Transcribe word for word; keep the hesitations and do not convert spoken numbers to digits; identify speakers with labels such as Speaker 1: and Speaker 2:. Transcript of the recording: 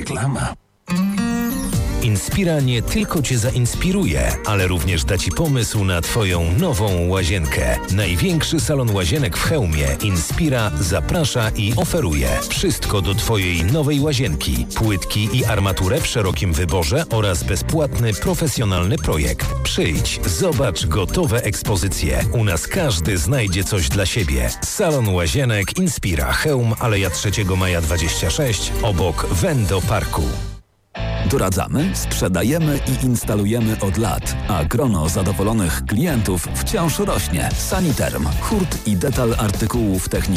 Speaker 1: Reklama.
Speaker 2: Inspira nie tylko Cię zainspiruje, ale również da Ci pomysł na Twoją nową łazienkę. Największy salon łazienek w Chełmie Inspira zaprasza i oferuje wszystko do Twojej nowej łazienki. Płytki i armaturę w szerokim wyborze oraz bezpłatny, profesjonalny projekt. Przyjdź, zobacz gotowe ekspozycje. U nas każdy znajdzie coś dla siebie. Salon łazienek Inspira Chełm, Aleja trzeciego Maja dwadzieścia sześć, obok Wendo Parku.
Speaker 3: Doradzamy, sprzedajemy i instalujemy od lat, a grono zadowolonych klientów wciąż rośnie. Saniterm, hurt i detal artykułów technicznych.